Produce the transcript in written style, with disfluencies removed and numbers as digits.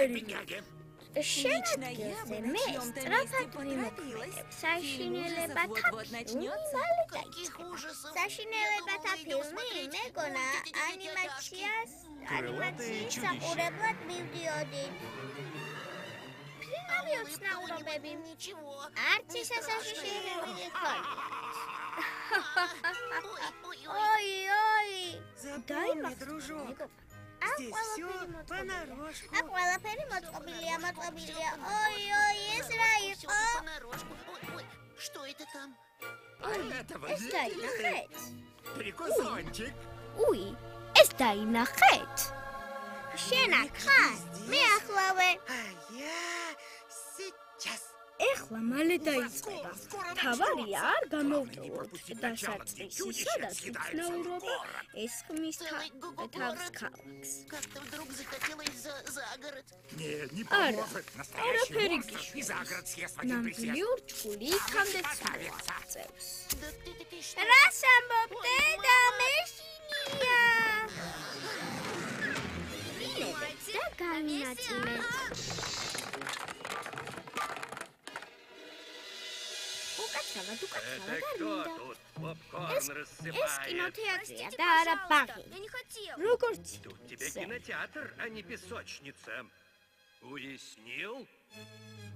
Შემდგენზე მე სწრაფად ვიმოქმედებ. Საშინელებათა ფილმი მალე დაიწყება. Საშინელებათა ფილმი მეგონა ანიმაციის საყურებლად მივდიოდი. Ფილმები უცნაურობები. არც ისე საშიშროებები Ой-ой! Запомни, дружок, здесь все понарошку. А ყველაფერი მოწყობილია. Ой-ой, ეს რა იყო? Что это там? ეს დაინახეთ? Перекусончик. უი, ეს დაინახეთ? შენ აქ ხარ? მე ახლავე. А я сейчас. ეხლა მალე დაიწყება. თავარია არ გამოვტოვოთ დასაწყისისა და უცნაურობა ეს ხმის თავს ქალაქს. Как-то вдруг захотелось за город. Нет, не Ара, поможет. Настоящий ара, монстр перегишь. и за город съест в один присест. ნამდვილი ურჩხული იქამდე მოაწევს. Да ты что? რას ამბობ დედა მეშინია? და განაწილეთ. უკაცრავად Это кто გარმინდა. тут попкорн ეს рассыпает? კინოთეატრია და არა ბაღი. როგორც Тут тебе кинотеатр, а не песочница. Уяснил?